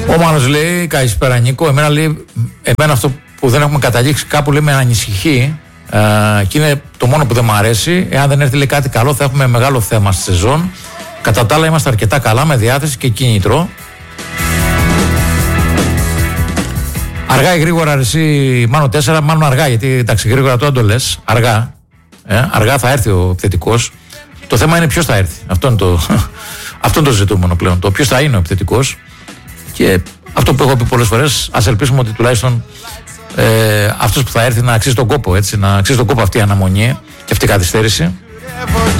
Ο Μάνος λέει, καλησπέρα Νίκο. Εμένα αυτό που δεν έχουμε καταλήξει κάπου λέει με ανησυχεί και είναι το μόνο που δεν μου αρέσει. Εάν δεν έρθει λέει κάτι καλό, θα έχουμε μεγάλο θέμα στη σεζόν. Κατά τα άλλα, είμαστε αρκετά καλά με διάθεση και κίνητρο. Αργά ή γρήγορα, εσύ Μάνο 4, μάλλον αργά, γιατί εντάξει, γρήγορα τώρα το λες. Αργά θα έρθει ο επιθετικός. Το θέμα είναι ποιος θα έρθει. Αυτό είναι το ζητούμενο πλέον. Το ποιος θα είναι ο επιθετικός. Και αυτό που έχω πει πολλές φορές, ας ελπίσουμε ότι τουλάχιστον αυτός που θα έρθει να αξίζει τον κόπο, έτσι, να αξίζει τον κόπο αυτή η αναμονή και αυτή η καθυστέρηση.